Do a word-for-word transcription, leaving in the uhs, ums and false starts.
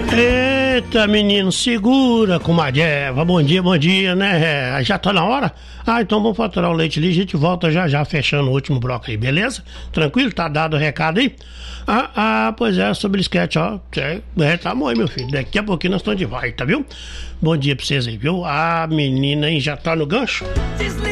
Eita, menino, segura, comadeva. Bom dia, bom dia, né? Já tá na hora? Ah, então vamos faturar o leite ali, a gente volta já já, fechando o último bloco aí, beleza? Tranquilo? Tá dado o recado aí? Ah, ah pois é, sobre esquete, ó. É, é, tá bom aí, meu filho. Daqui a pouquinho nós estamos de volta, viu? Bom dia pra vocês aí, viu? A menina aí já tá no gancho?